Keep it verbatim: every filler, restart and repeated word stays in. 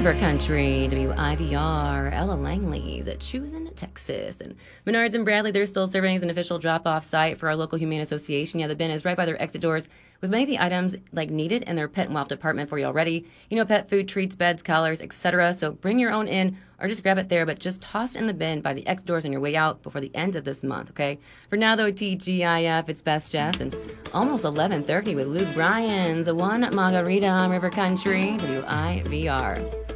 River Country, W I V R, Ella Langley's at Choosing, Texas. And Menards and Bradley, they're still serving as an official drop-off site for our local Humane Association. Yeah, the bin is right by their exit doors with many of the items like needed in their pet and wildlife department for you already. You know, pet food, treats, beds, collars, et cetera. So bring your own in or just grab it there, but just toss it in the bin by the exit doors on your way out before the end of this month, okay? For now, though, T G I F, it's Best Jess, and almost eleven thirty with Luke Bryan's One Margarita on River Country, W I V R.